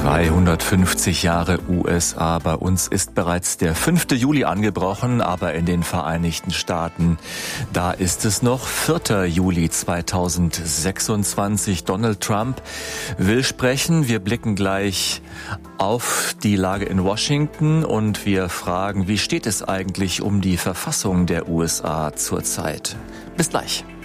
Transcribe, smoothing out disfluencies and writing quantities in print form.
250 Jahre USA. Bei uns ist bereits der 5. Juli angebrochen, aber in den Vereinigten Staaten, da ist es noch 4. Juli 2026. Donald Trump will sprechen. Wir blicken gleich auf die Lage in Washington und wir fragen, wie steht es eigentlich um die Verfassung der USA zurzeit? Bis gleich.